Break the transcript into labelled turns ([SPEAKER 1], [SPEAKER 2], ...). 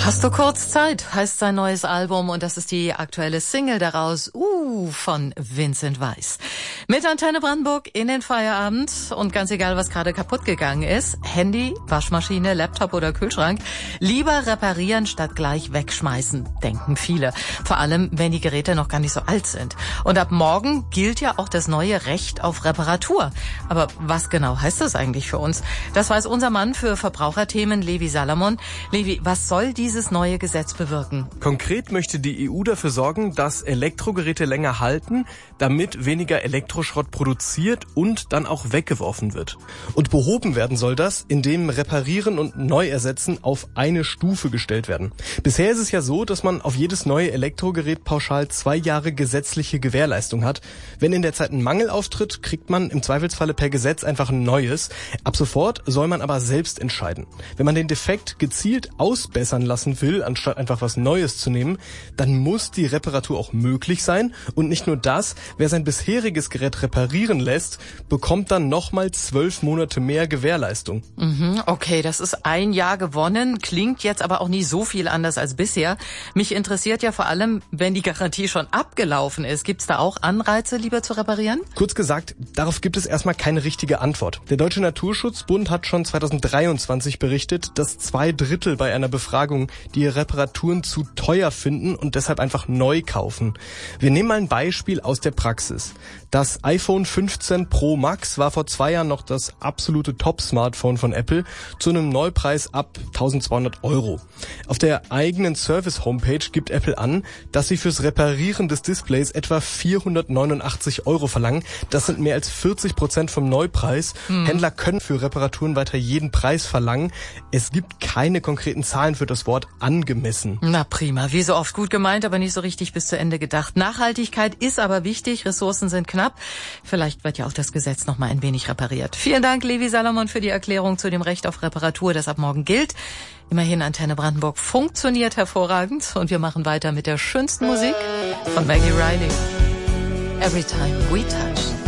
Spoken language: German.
[SPEAKER 1] Hast du kurz Zeit, heißt sein neues Album und das ist die aktuelle Single daraus, von Vincent Weiss. Mit Antenne Brandenburg in den Feierabend und ganz egal, was gerade kaputt gegangen ist, Handy, Waschmaschine, Laptop oder Kühlschrank, lieber reparieren statt gleich wegschmeißen, denken viele. Vor allem, wenn die Geräte noch gar nicht so alt sind. Und ab morgen gilt ja auch das neue Recht auf Reparatur. Aber was genau heißt das eigentlich für uns? Das weiß unser Mann für Verbraucherthemen, Levi Salomon. Levi, was soll dieses neue Gesetz bewirken?
[SPEAKER 2] Konkret möchte die EU dafür sorgen, dass Elektrogeräte länger halten, damit weniger Elektroschrott produziert und dann auch weggeworfen wird. Und behoben werden soll das, indem Reparieren und Neuersetzen auf eine Stufe gestellt werden. Bisher ist es ja so, dass man auf jedes neue Elektrogerät pauschal 2 Jahre gesetzliche Gewährleistung hat. Wenn in der Zeit ein Mangel auftritt, kriegt man im Zweifelsfalle per Gesetz einfach ein neues. Ab sofort soll man aber selbst entscheiden. Wenn man den Defekt gezielt ausbessern lassen will, anstatt einfach was Neues zu nehmen, dann muss die Reparatur auch möglich sein. Und nicht nur das, wer sein bisheriges Gerät reparieren lässt, bekommt dann nochmal 12 Monate mehr Gewährleistung.
[SPEAKER 1] Okay, das ist 1 Jahr gewonnen, klingt jetzt aber auch nie so viel anders als bisher. Mich interessiert ja vor allem, wenn die Garantie schon abgelaufen ist. Gibt's da auch Anreize, lieber zu reparieren?
[SPEAKER 2] Kurz gesagt, darauf gibt es erstmal keine richtige Antwort. Der Deutsche Naturschutzbund hat schon 2023 berichtet, dass 2/3 bei einer Befragung die Reparaturen zu teuer finden und deshalb einfach neu kaufen. Wir nehmen mal ein Beispiel aus der Praxis. Das iPhone 15 Pro Max war vor 2 Jahren noch das absolute Top-Smartphone von Apple zu einem Neupreis ab 1.200 €. Auf der eigenen Service-Homepage gibt Apple an, dass sie fürs Reparieren des Displays etwa 489 € verlangen. Das sind mehr als 40% vom Neupreis. Händler können für Reparaturen weiter jeden Preis verlangen. Es gibt keine konkreten Zahlen für das Wort angemessen.
[SPEAKER 1] Na prima, wie so oft gut gemeint, aber nicht so richtig bis zu Ende gedacht. Nachhaltigkeit ist aber wichtig, Ressourcen sind knapp. Vielleicht wird ja auch das Gesetz noch mal ein wenig repariert. Vielen Dank, Levi Salomon, für die Erklärung zu dem Recht auf Reparatur, das ab morgen gilt. Immerhin, Antenne Brandenburg funktioniert hervorragend und wir machen weiter mit der schönsten Musik von Maggie Riley. Every time we touch.